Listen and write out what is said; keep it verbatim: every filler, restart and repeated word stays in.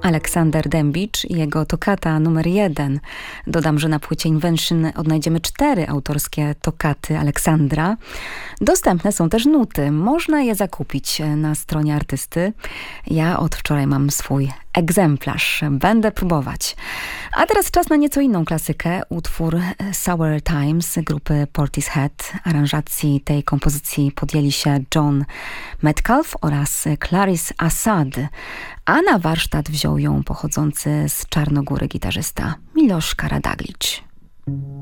Aleksander Dębicz i jego tokata numer jeden. Dodam, że na płycie Invention odnajdziemy cztery autorskie tokaty Aleksandra. Dostępne są też nuty. Można je zakupić na stronie artysty. Ja od wczoraj mam swój egzemplarz. Będę próbować. A teraz czas na nieco inną klasykę. Utwór Sour Times grupy Portishead. Aranżacji tej kompozycji podjęli się John Metcalfe oraz Clarice Assad, a na warsztat wziął ją pochodzący z Czarnogóry gitarzysta Miloš Karađagić.